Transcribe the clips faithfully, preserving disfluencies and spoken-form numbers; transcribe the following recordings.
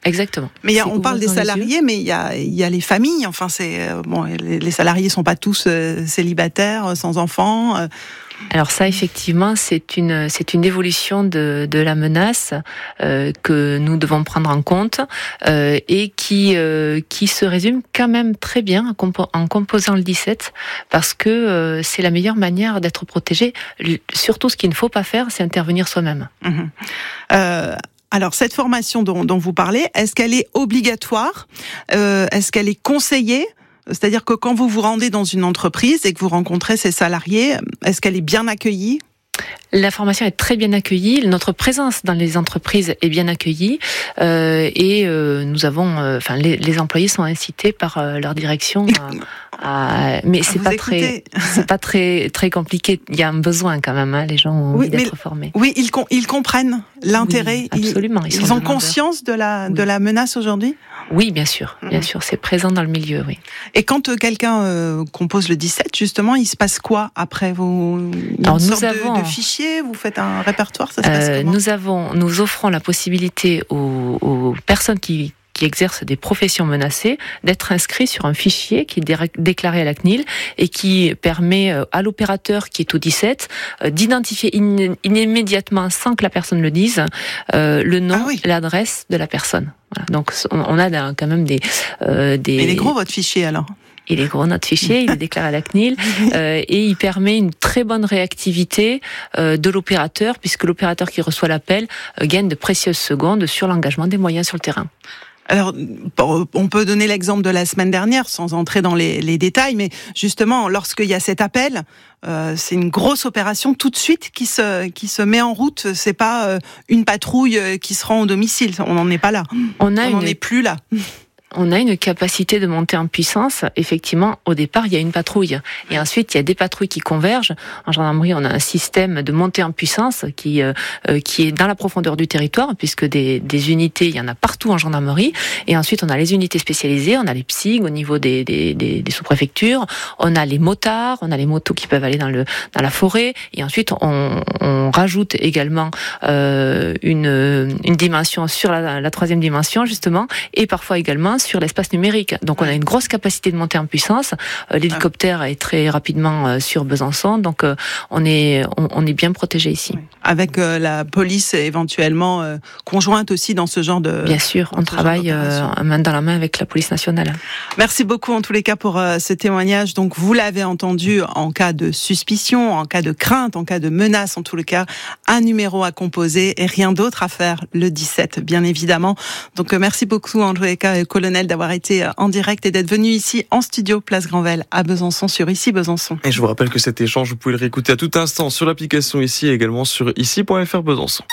Exactement. Mais y a, on parle des salariés, mais il y a, il y a les familles. Enfin, c'est bon, les, les salariés sont pas tous euh, célibataires, sans enfants. Euh. Alors ça, effectivement, c'est une c'est une évolution de de la menace euh, que nous devons prendre en compte euh, et qui euh, qui se résume quand même très bien en, compo- en composant le dix-sept, parce que euh, c'est la meilleure manière d'être protégé. Surtout, ce qu'il ne faut pas faire, c'est intervenir soi-même. Mmh. Euh... Alors, cette formation dont, dont vous parlez, est-ce qu'elle est obligatoire ? euh, Est-ce qu'elle est conseillée ? C'est-à-dire que quand vous vous rendez dans une entreprise et que vous rencontrez ces salariés, est-ce qu'elle est bien accueillie ? La formation est très bien accueillie. Notre présence dans les entreprises est bien accueillie euh, et euh, nous avons, enfin, euh, les, les employés sont incités par euh, leur direction. À, à, mais c'est pas écoutez. très, c'est pas très très compliqué. Il y a un besoin quand même. Hein, les gens ont oui, envie d'être formés. Oui, ils, ils comprennent l'intérêt. Oui, absolument. Ils, ils, ils ont conscience de la oui. de la menace aujourd'hui. Oui, bien sûr, bien mmh. sûr, c'est présent dans le milieu, oui. Et quand euh, quelqu'un euh, compose le dix-sept, justement, il se passe quoi après vous Une Alors, sorte nous avons, de, de fichier, vous faites un répertoire, ça se passe euh, comment ? Nous avons, nous offrons la possibilité aux, aux personnes qui qui exercent des professions menacées, d'être inscrits sur un fichier qui est dé- déclaré à la C N I L et qui permet à l'opérateur qui est au dix-sept euh, d'identifier in- immédiatement, sans que la personne le dise, euh, le nom, ah oui. l'adresse de la personne. Voilà. Donc on a quand même des... Euh, des... Mais il est gros votre fichier alors ? Il est gros notre fichier, il est déclaré à la C N I L euh, et il permet une très bonne réactivité euh, de l'opérateur, puisque l'opérateur qui reçoit l'appel euh, gagne de précieuses secondes sur l'engagement des moyens sur le terrain. Alors, on peut donner l'exemple de la semaine dernière, sans entrer dans les, les détails, mais justement, lorsqu'il y a cet appel, euh, c'est une grosse opération tout de suite qui se qui se met en route. C'est pas euh, une patrouille qui se rend au domicile. On n'en est pas là. On a on n'en une... est plus là. On a une capacité de monter en puissance. Effectivement, au départ, il y a une patrouille. Et ensuite, il y a des patrouilles qui convergent. En gendarmerie, on a un système de montée en puissance qui euh, qui est dans la profondeur du territoire, puisque des, des unités, il y en a partout en gendarmerie. Et ensuite, on a les unités spécialisées, on a les P S I G au niveau des, des, des, des sous-préfectures, on a les motards, on a les motos qui peuvent aller dans, le, dans la forêt. Et ensuite, on, on rajoute également euh, une, une dimension sur la, la troisième dimension, justement, et parfois également sur l'espace numérique. Donc on a une grosse capacité de monter en puissance. Euh, l'hélicoptère est très rapidement euh, sur Besançon, donc euh, on est on, on est bien protégé ici. Avec euh, la police éventuellement euh, conjointe aussi dans ce genre de. Bien sûr, on travaille euh, main dans la main avec la police nationale. Merci beaucoup en tous les cas pour euh, ce témoignage. Donc vous l'avez entendu, en cas de suspicion, en cas de crainte, en cas de menace, en tous les cas, un numéro à composer et rien d'autre à faire, le dix-sept, bien évidemment. Donc euh, merci beaucoup en tous les cas, colonel, d'avoir été en direct et d'être venu ici en studio Place Granvelle à Besançon sur Ici Besançon. Et je vous rappelle que cet échange, vous pouvez le réécouter à tout instant sur l'application Ici et également sur ici point f r Besançon.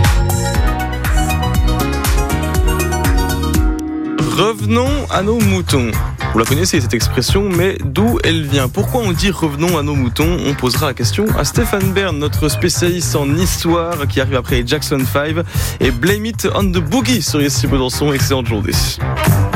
Revenons à nos moutons. Vous la connaissez cette expression, mais d'où elle vient ? Pourquoi on dit revenons à nos moutons ? On posera la question à Stéphane Bern, notre spécialiste en histoire, qui arrive après Jackson five et Blame It on the Boogie sur Ici Besançon. Excellente journée.